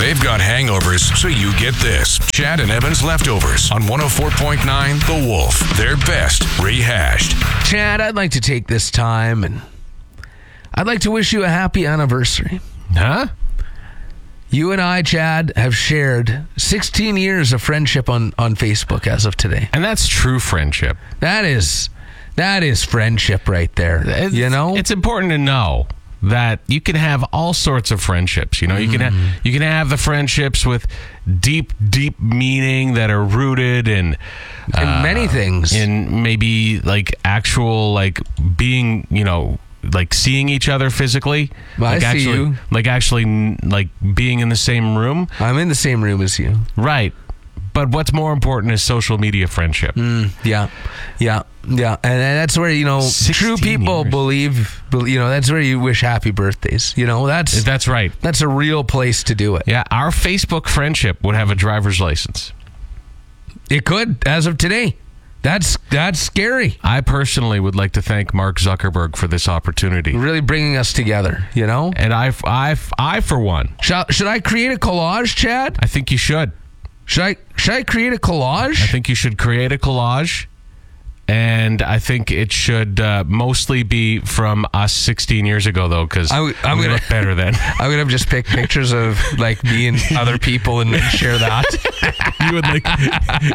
They've got hangovers, so you get this. Chad and Evan's Leftovers on 104.9 The Wolf. Their best rehashed. Chad, I'd like to take this time and I'd like to wish you a happy anniversary. Huh? You and I, Chad, have shared 16 years of friendship on Facebook as of today. And that's true friendship. That is friendship right there. It's important to know that you can have all sorts of friendships. You can have the friendships with deep meaning that are rooted in many things, in maybe like actual like being, like seeing each other physically. I see you. Like actually like being in the same room. I'm in the same room as you. Right. But what's more important is social media friendship. Yeah. And that's where, true people believe, that's where you wish happy birthdays. That's right. That's a real place to do it. Yeah. Our Facebook friendship would have a driver's license. It could, as of today. That's scary. I personally would like to thank Mark Zuckerberg for this opportunity. Really bringing us together, And I for one. Should I create a collage, Chad? I think you should. Should I create a collage? I think you should create a collage. And I think it should mostly be from us 16 years ago, though, because I'm going to look better then. I'm going to just pick pictures of like me and other people and share that.